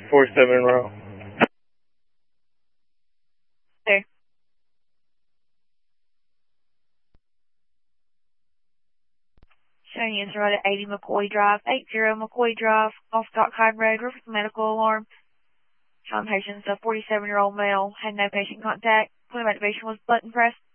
47 in row. Okay. Showing user at 80 McCoy Drive, 80 McCoy Drive, off Stockheim Road, River medical alarm. Showing patients a 47-year-old male, had no patient contact. Point of activation was button press.